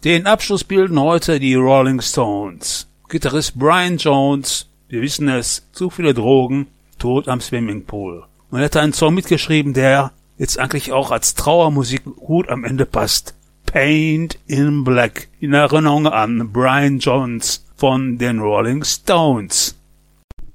Den Abschluss bilden heute die Rolling Stones. Gitarrist Brian Jones, wir wissen es, zu viele Drogen, tot am Swimmingpool. Und er hat einen Song mitgeschrieben, der jetzt eigentlich auch als Trauermusik gut am Ende passt. Paint in Black, in Erinnerung an Brian Jones von den Rolling Stones.